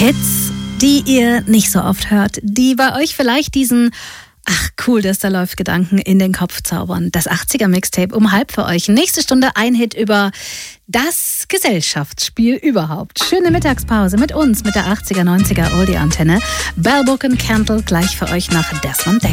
Hits, die ihr nicht so oft hört, die bei euch vielleicht diesen ach cool, dass da läuft Gedanken in den Kopf zaubern. Das 80er-Mixtape um halb für euch. Nächste Stunde ein Hit über das Gesellschaftsspiel überhaupt. Schöne Mittagspause mit uns, mit der 80er-90er Oldie-Antenne. Bell Book & Candle gleich für euch nach Desmond Dekker.